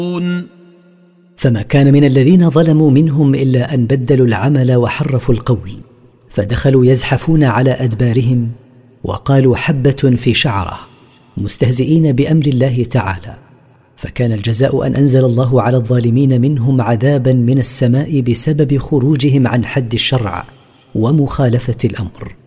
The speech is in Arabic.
فما كان من الذين ظلموا منهم إلا أن بدلوا العمل وحرفوا القول، فدخلوا يزحفون على أدبارهم وقالوا حبة في شعرة، مستهزئين بأمر الله تعالى. فكان الجزاء أن أنزل الله على الظالمين منهم عذابا من السماء بسبب خروجهم عن حد الشرع ومخالفة الأمر.